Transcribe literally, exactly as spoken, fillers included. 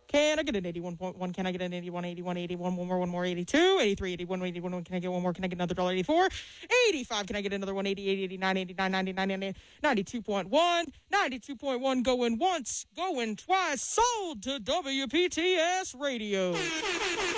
Can I get an eighty-one point one? Can I get an eighty-one, eighty-one, eighty-one, one more, one more, eighty-two, eighty-three, eighty-one, eighty-one, can I get one more? Can I get another dollar eighty-four? eighty-five, can I get another one? eighty-eight, eighty-nine, eighty-nine, ninety-nine, ninety-two point one, ninety-two point one going once, going twice, sold to W P T S Radio.